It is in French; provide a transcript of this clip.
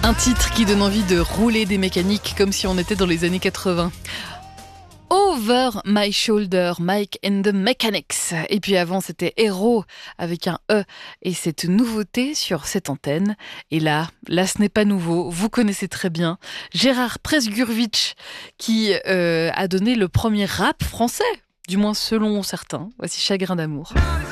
Un titre qui donne envie de rouler des mécaniques comme si on était dans les années 80. Over My Shoulder, Mike and the Mechanics. Et puis avant, c'était Hero avec un E. Et cette nouveauté sur cette antenne. Et là, ce n'est pas nouveau. Vous connaissez très bien Gérard Presgurvitch qui a donné le premier rap français. Du moins selon certains. Voici Chagrin d'amour.